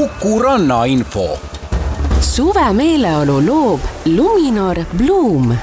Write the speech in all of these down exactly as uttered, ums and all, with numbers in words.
Kuku rannainfo. Suve meeleolu loob Luminor Bloom.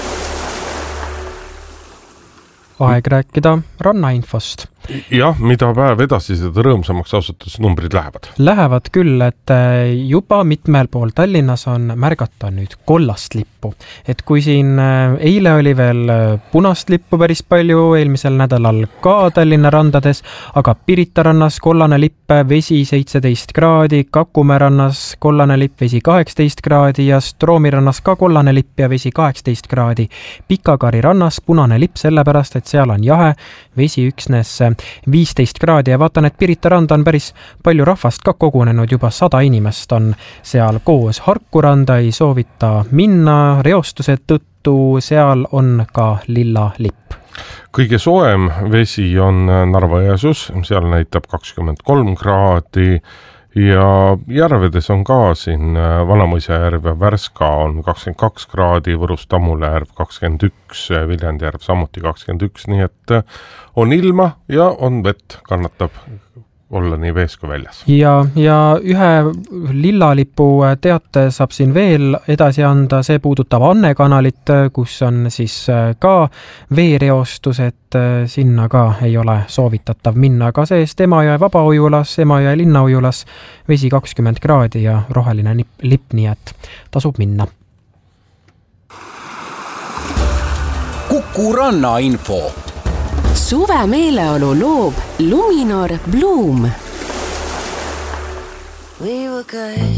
Aeg rääkida rannainfost. Jah, mida päev edasi, seda rõõmsamaks asutus numbrid lähevad. Lähevad küll, et juba mitmel pool Tallinnas on märgata nüüd kollast lippu. Et kui siin eile oli veel punast lippu päris palju, eelmisel nädalal ka Tallinna randades, aga Pirita rannas kollane lipp, vesi seitseteist kraadi, Kakumäe rannas kollane lipp, vesi kaheksateist kraadi ja Stroomi rannas ka kollane lipp ja vesi kaheksateist kraadi. Pikakari rannas punane lipp sellepärast, et seal on jahe, vesi üksnes viisteist kraadi ja vaatan, et Pirita randa on päris palju rahvast ka kogunenud, juba sada inimest on seal koos. Harku randa ei soovita minna reostuse tõttu, seal on ka lilla lipp. Kõige soojem vesi on Narva-Jõesuus, seal näitab kakskümmend kolm kraadi ja järvedes on ka siin Vanamõisa järv ja Värska on kakskümmend kaks kraadi, Võrus Tammule järv kakskümmend üks, Viljandi järv samuti kakskümmend üks, nii et on ilma ja on vett, kannatab olla nii vees kui väljas. Ja, ja ühe lillalipu teate saab siin veel edasi anda, see puudutab Anne kanalit, kus on siis ka veereostus, et sinna ka ei ole soovitatav minna, aga seest Emajõe vabaujulas, Emajõe linnaujulas vesi kakskümmend kraadi ja roheline lipp, nii et tasub minna. Kuku rannainfo. Suve meeleolu loob Luminor Bloom. We were good.